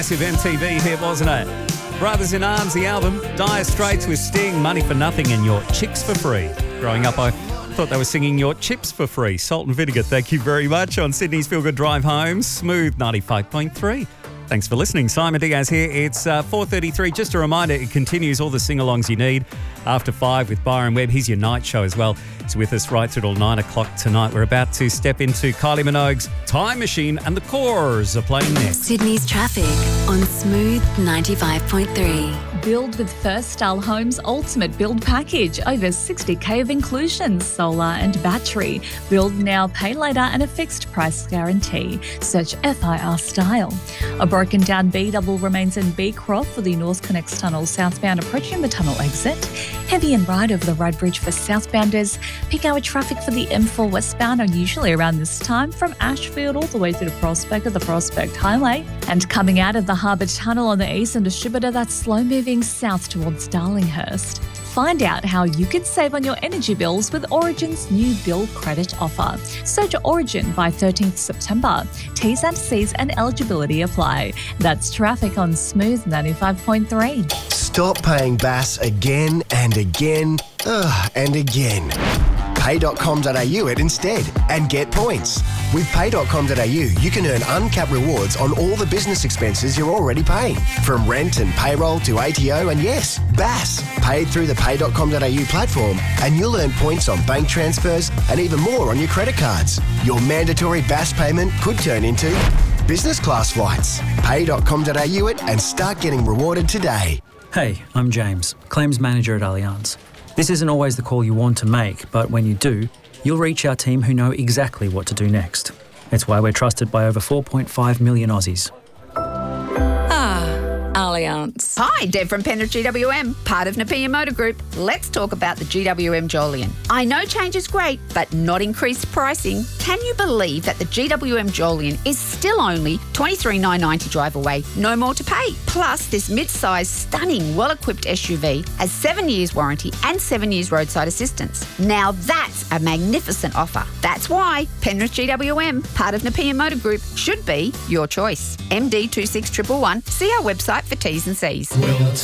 Massive MTV hit, wasn't it? Brothers in Arms, the album, Dire Straits with Sting, Money for Nothing and Your Chicks for Free. Growing up, I thought they were singing Your Chips for Free. Salt and Vinegar, thank you very much on Sydney's Feel Good Drive Home. Smooth 95.3. Thanks for listening. Simon Diaz here. It's 4:33. Just a reminder, it continues all the sing-alongs you need after 5 with Byron Webb. He's your night show as well. He's with us right through till 9 o'clock tonight. We're about to step into Kylie Minogue's Time Machine and the Corrs are playing next. Sydney's traffic on Smooth 95.3. Build with First Style Homes Ultimate Build Package. Over 60k of inclusions, solar and battery. Build now, pay later and a fixed price guarantee. Search FIR Style. A broken down B-double remains in Beecroft for the North Connects Tunnel southbound approaching the tunnel exit. Heavy and wide over the Ryde Bridge for southbounders. Peak hour traffic for the M4 westbound are usually around this time from Ashfield all the way through to Prospect of the Prospect Highway. And coming out of the Harbour Tunnel on the eastern distributor, that's slow moving south towards Darlinghurst. Find out how you can save on your energy bills with Origin's new bill credit offer. Search Origin by 13th September. T's and C's and eligibility apply. That's traffic on Smooth 95.3. Stop paying BAS again and again and again. Pay.com.au it instead and get points. With Pay.com.au, you can earn uncapped rewards on all the business expenses you're already paying. From rent and payroll to ATO and yes, BAS. Paid through the Pay.com.au platform and you'll earn points on bank transfers and even more on your credit cards. Your mandatory BAS payment could turn into business class flights. Pay.com.au it and start getting rewarded today. Hey, I'm James, Claims Manager at Allianz. This isn't always the call you want to make, but when you do, you'll reach our team who know exactly what to do next. It's why we're trusted by over 4.5 million Aussies. Allianz. Hi, Deb from Penrith GWM, part of Nepean Motor Group. Let's talk about the GWM Jolyon. I know change is great, but not increased pricing. Can you believe that the GWM Jolyon is still only $23,990 drive away, no more to pay? Plus, this mid-size, stunning, well-equipped SUV has 7 years warranty and 7 years roadside assistance. Now that's a magnificent offer. That's why Penrith GWM, part of Nepean Motor Group, should be your choice. MD26111. See our website for T's and C's.